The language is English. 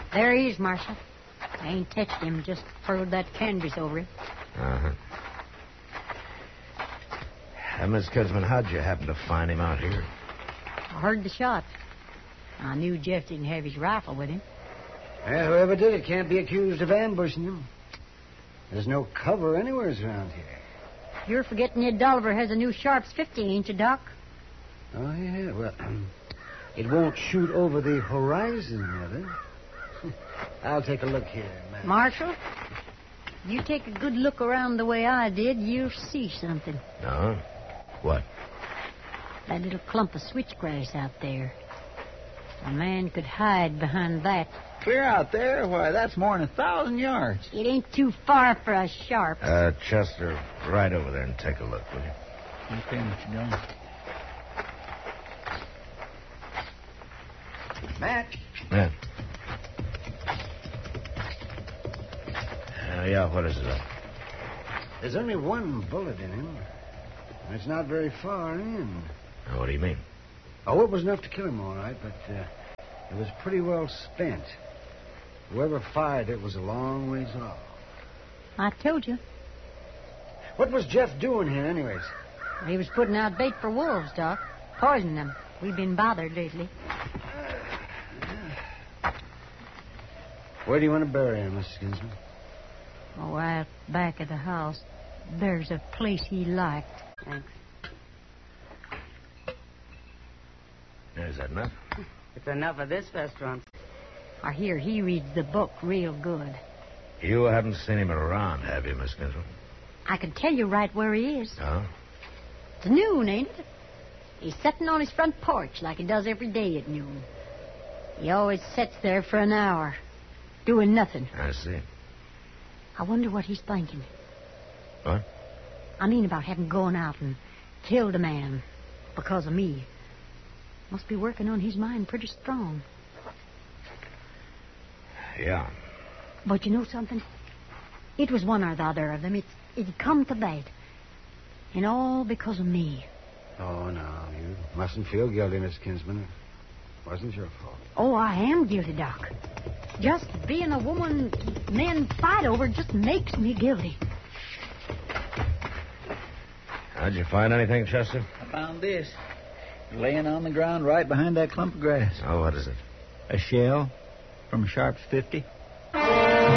There he is, Marshal. I ain't touched him, just furled that canvas over him. Uh-huh. Miss Kinsman, how'd you happen to find him out here? I heard the shots. I knew Jeff didn't have his rifle with him. Well, whoever did it can't be accused of ambushing him. There's no cover anywhere around here. You're forgetting Ed Dolliver has a new Sharps 50, ain't you, Doc? Oh, yeah. Well, it won't shoot over the horizon, Mother. I'll take a look here, man. Marshal, you take a good look around the way I did, you'll see something. No? What? That little clump of switchgrass out there. A man could hide behind that. Clear out there? Why, that's more than 1,000 yards. It ain't too far for a Sharp. Chester, right over there and take a look, will you? Okay, Mr. Jones. Matt. Yeah. Yeah, what is it? There's only one bullet in him. And it's not very far in. What do you mean? Oh, it was enough to kill him, all right, but it was pretty well spent. Whoever fired it was a long ways off. I told you. What was Jeff doing here, anyways? He was putting out bait for wolves, Doc. Poisoning them. We've been bothered lately. Where do you want to bury him, Mrs. Kinsman? Oh, out back of the house. There's a place he liked. Thanks. Is that enough? It's enough of this restaurant. I hear he reads the book real good. You haven't seen him around, have you, Miss Kinsman? I can tell you right where he is. Oh? It's noon, ain't it? He's sitting on his front porch like he does every day at noon. He always sits there for an hour, doing nothing. I see. I wonder what he's thinking. What? I mean about having gone out and killed a man because of me. Must be working on his mind pretty strong. Yeah. But you know something? It was one or the other of them. It come to that. And all because of me. Oh, no, you mustn't feel guilty, Miss Kinsman. It wasn't your fault. Oh, I am guilty, Doc. Just being a woman men fight over just makes me guilty. How'd you find anything, Chester? I found this. Laying on the ground right behind that clump of grass. Oh, what is it? A shell from a Sharps 50.